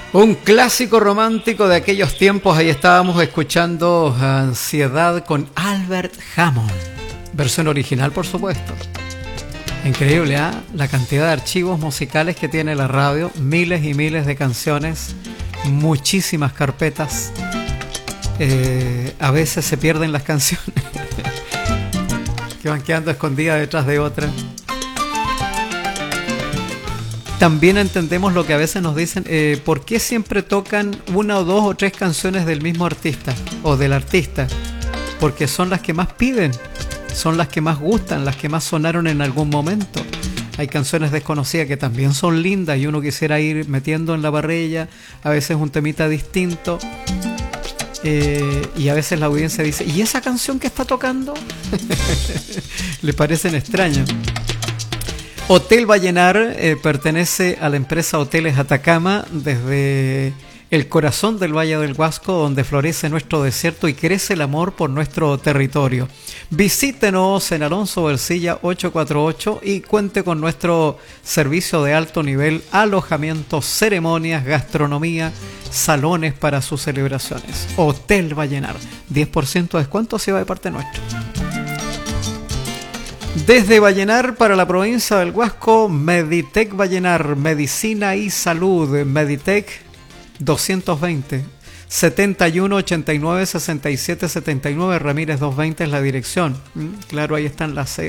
Un clásico romántico de aquellos tiempos. Ahí estábamos escuchando Ansiedad con Albert Hammond. Versión original, por supuesto. Increíble, ¿eh? La cantidad de archivos musicales que tiene la radio. Miles y miles de canciones. Muchísimas carpetas. A veces se pierden las canciones que van quedando escondidas detrás de otras. También entendemos lo que a veces nos dicen, ¿por qué siempre tocan una o dos o tres canciones del mismo artista o del artista? Porque son las que más piden, son las que más gustan, las que más sonaron en algún momento. Hay canciones desconocidas que también son lindas y uno quisiera ir metiendo en la parrilla, a veces un temita distinto. Y a veces la audiencia dice, ¿y esa canción que está tocando? Le parecen extrañas. Hotel Vallenar pertenece a la empresa Hoteles Atacama, desde el corazón del Valle del Huasco, donde florece nuestro desierto y crece el amor por nuestro territorio. Visítenos en Alonso Versilla 848 y cuente con nuestro servicio de alto nivel, alojamientos, ceremonias, gastronomía, salones para sus celebraciones. Hotel Vallenar, 10% de descuento si va de parte nuestra. Desde Vallenar para la provincia del Huasco, Meditec Vallenar, Medicina y Salud, Meditec 220 71 89 67 79, Ramírez 220 es la dirección. Claro, ahí están las